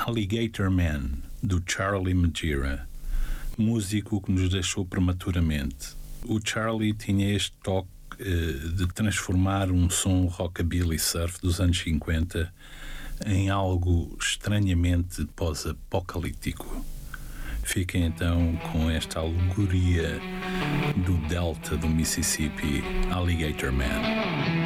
Alligator Man, do Charlie Magira, músico que nos deixou prematuramente. O Charlie tinha este toque de transformar um som rockabilly surf dos anos 50 em algo estranhamente pós-apocalíptico. Fiquem então com esta alegoria do delta do Mississippi, Alligator Man.